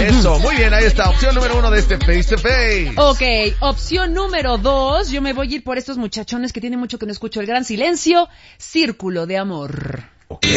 Eso, muy bien, ahí está. Opción número 1 de este Face to Face. Ok, opción número 2. Yo me voy a ir por estos muchachones que tienen mucho que no escucho. El gran silencio. Círculo de amor. Ok.